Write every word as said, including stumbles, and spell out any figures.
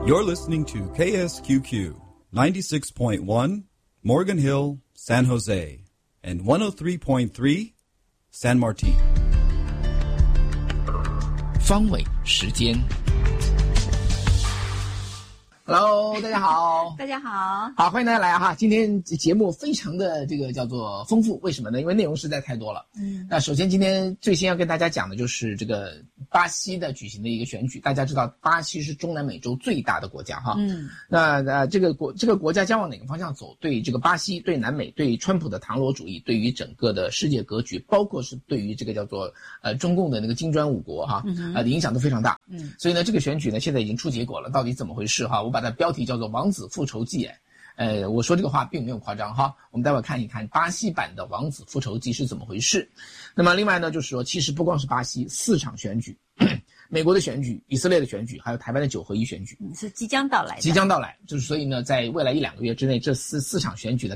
You're listening to K S Q Q ninety-six point one Morgan Hill, San Jose, and one oh three point three San Martin. 方伟时间。Hello， 大家好， 大家好， 好，欢迎大家来哈。今天节目非常的这个叫做丰富，为什么呢？因为内容实在太多了。嗯，那首先今天最先要跟大家讲的就是这个巴西的举行的一个选举。大家知道，巴西是中南美洲最大的国家哈。嗯，那呃这个国这个国家将往哪个方向走？对这个巴西、对南美、对川普的唐罗主义，对于整个的世界格局，包括是对于这个叫做呃中共的那个金砖五国哈，嗯、呃影响都非常大。嗯，所以呢，这个选举呢现在已经出结果了，到底怎么回事哈？我把它标题叫做王子复仇记。呃我说这个话并没有夸张哈，我们待会看一看巴西版的王子复仇记是怎么回事。那么另外呢，就是说其实不光是巴西，四场选举美国的选举、以色列的选举，还有台湾的九合一选举， 是即将到来的， 即将到来。就是所以呢，在未来一两个月之内，这四四场选举的